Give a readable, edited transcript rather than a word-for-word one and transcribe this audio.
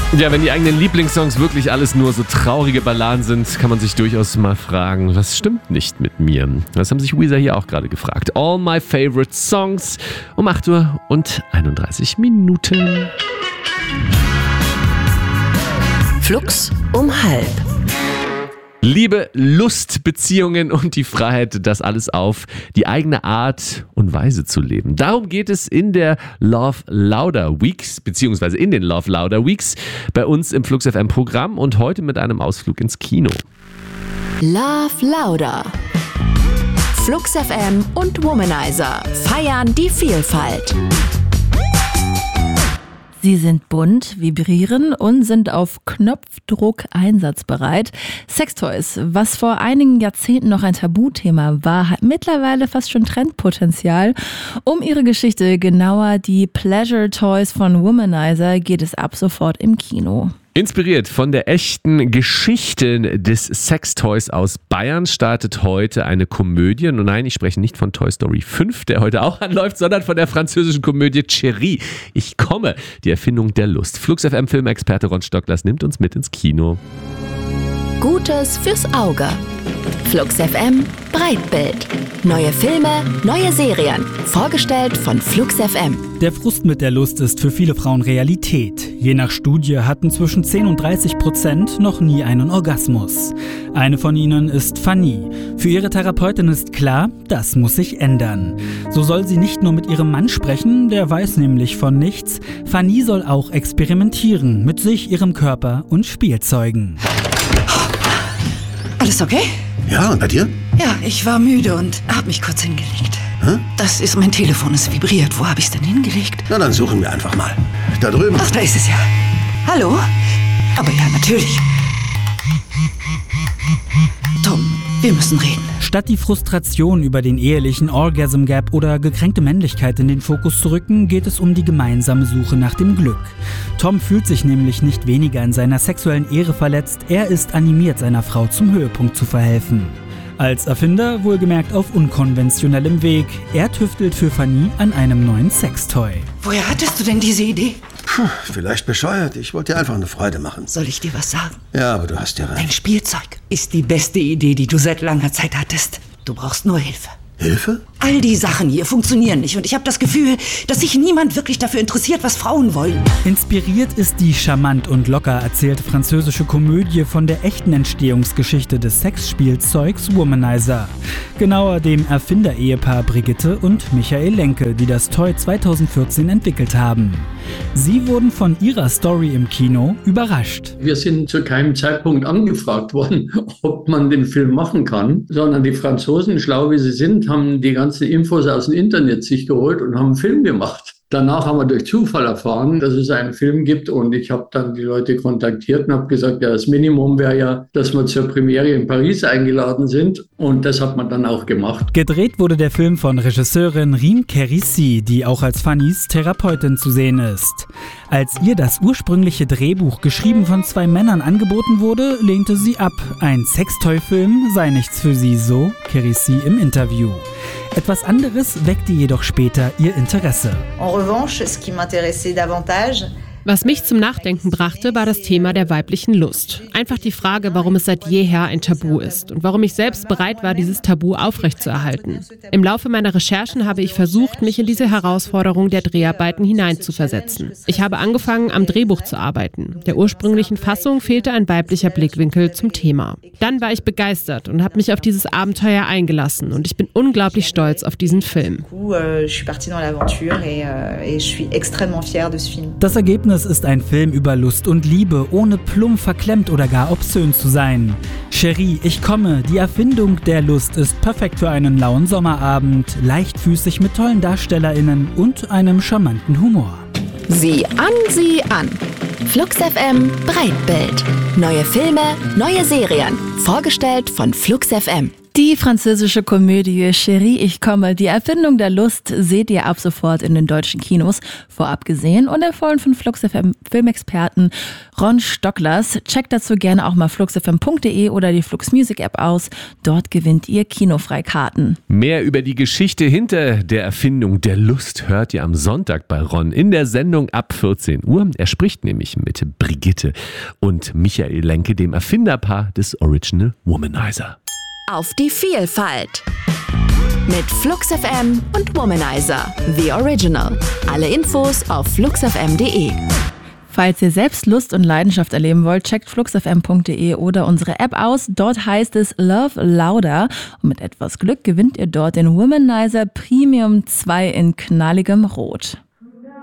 Ja, wenn die eigenen Lieblingssongs wirklich alles nur so traurige Balladen sind, kann man sich durchaus mal fragen, was stimmt nicht mit mir? Das haben sich Weezer hier auch gerade gefragt. All my favorite songs um 8 Uhr und 31 Minuten. Flux um 12:30. Liebe, Lust, Beziehungen und die Freiheit, das alles auf die eigene Art und Weise zu leben. Darum geht es in der Love Louder Weeks, beziehungsweise in den Love Louder Weeks bei uns im Flux FM Programm und heute mit einem Ausflug ins Kino. Love Louder. Flux FM und Womanizer feiern die Vielfalt. Sie sind bunt, vibrieren und sind auf Knopfdruck einsatzbereit. Sextoys, was vor einigen Jahrzehnten noch ein Tabuthema war, hat mittlerweile fast schon Trendpotenzial. Um ihre Geschichte, genauer die Pleasure Toys von Womanizer, geht es ab sofort im Kino. Inspiriert von der echten Geschichte des Sextoys aus Bayern startet heute eine Komödie. Und nein, ich spreche nicht von Toy Story 5, der heute auch anläuft, sondern von der französischen Komödie Chérie. Ich komme, die Erfindung der Lust. Flux FM Filmexperte Ron Stocklers nimmt uns mit ins Kino. Gutes fürs Auge. Flux FM Breitbild. Neue Filme, neue Serien. Vorgestellt von Flux FM. Der Frust mit der Lust ist für viele Frauen Realität. Je nach Studie hatten zwischen 10% und 30% noch nie einen Orgasmus. Eine von ihnen ist Fanny. Für ihre Therapeutin ist klar, das muss sich ändern. So soll sie nicht nur mit ihrem Mann sprechen, der weiß nämlich von nichts. Fanny soll auch experimentieren mit sich, ihrem Körper und Spielzeugen. Alles okay? Ja, und bei dir? Ja, ich war müde und hab mich kurz hingelegt. Hä? Das ist mein Telefon, es vibriert. Wo hab ich's denn hingelegt? Na, dann suchen wir einfach mal. Da drüben. Ach, da ist es ja. Hallo? Aber ja, natürlich. Tom, wir müssen reden. Statt die Frustration über den ehelichen Orgasm Gap oder gekränkte Männlichkeit in den Fokus zu rücken, geht es um die gemeinsame Suche nach dem Glück. Tom fühlt sich nämlich nicht weniger in seiner sexuellen Ehre verletzt, er ist animiert, seiner Frau zum Höhepunkt zu verhelfen. Als Erfinder wohlgemerkt auf unkonventionellem Weg, er tüftelt für Fanny an einem neuen Sextoy. Woher hattest du denn diese Idee? Vielleicht bescheuert. Ich wollte dir einfach eine Freude machen. Soll ich dir was sagen? Ja, aber du hast ja recht. Dein Spielzeug ist die beste Idee, die du seit langer Zeit hattest. Du brauchst nur Hilfe. Hilfe? All die Sachen hier funktionieren nicht und ich habe das Gefühl, dass sich niemand wirklich dafür interessiert, was Frauen wollen. Inspiriert ist die charmant und locker erzählte französische Komödie von der echten Entstehungsgeschichte des Sexspielzeugs Womanizer. Genauer dem Erfinder-Ehepaar Brigitte und Michael Lenke, die das Toy 2014 entwickelt haben. Sie wurden von ihrer Story im Kino überrascht. Wir sind zu keinem Zeitpunkt angefragt worden, ob man den Film machen kann, sondern die Franzosen, schlau wie sie sind, haben die ganzen Infos aus dem Internet sich geholt und haben einen Film gemacht. Danach haben wir durch Zufall erfahren, dass es einen Film gibt und ich habe dann die Leute kontaktiert und habe gesagt, ja, das Minimum wäre ja, dass wir zur Premiere in Paris eingeladen sind und das hat man dann auch gemacht. Gedreht wurde der Film von Regisseurin Rim Kérissi, die auch als Fannys Therapeutin zu sehen ist. Als ihr das ursprüngliche Drehbuch, geschrieben von 2 Männern, angeboten wurde, lehnte sie ab. Ein Sextoy-Film sei nichts für sie, so Kérissi im Interview. Etwas anderes weckte jedoch später ihr Interesse. En revanche, ce qui m'intéressait davantage, Was mich zum Nachdenken brachte, war das Thema der weiblichen Lust. Einfach die Frage, warum es seit jeher ein Tabu ist und warum ich selbst bereit war, dieses Tabu aufrechtzuerhalten. Im Laufe meiner Recherchen habe ich versucht, mich in diese Herausforderung der Dreharbeiten hineinzuversetzen. Ich habe angefangen, am Drehbuch zu arbeiten. Der ursprünglichen Fassung fehlte ein weiblicher Blickwinkel zum Thema. Dann war ich begeistert und habe mich auf dieses Abenteuer eingelassen und ich bin unglaublich stolz auf diesen Film. Das Ergebnis ist ein Film über Lust und Liebe, ohne plump, verklemmt oder gar obszön zu sein. Chérie, ich komme, die Erfindung der Lust ist perfekt für einen lauen Sommerabend, leichtfüßig mit tollen DarstellerInnen und einem charmanten Humor. Sieh an. Flux FM Breitbild. Neue Filme, neue Serien. Vorgestellt von Flux FM. Die französische Komödie Chérie, ich komme, die Erfindung der Lust, seht ihr ab sofort in den deutschen Kinos. Vorab gesehen und empfohlen von Flux FM Filmexperten Ron Stocklers. Checkt dazu gerne auch mal fluxfm.de oder die Flux Music App aus. Dort gewinnt ihr Kinofreikarten. Mehr über die Geschichte hinter der Erfindung der Lust hört ihr am Sonntag bei Ron in der Sendung ab 14 Uhr. Er spricht nämlich mit Brigitte und Michael Lenke, dem Erfinderpaar des Original Womanizer. Auf die Vielfalt mit Flux FM und Womanizer, The Original. Alle Infos auf fluxfm.de. Falls ihr selbst Lust und Leidenschaft erleben wollt, checkt fluxfm.de oder unsere App aus. Dort heißt es Love Louder und mit etwas Glück gewinnt ihr dort den Womanizer Premium 2 in knalligem Rot.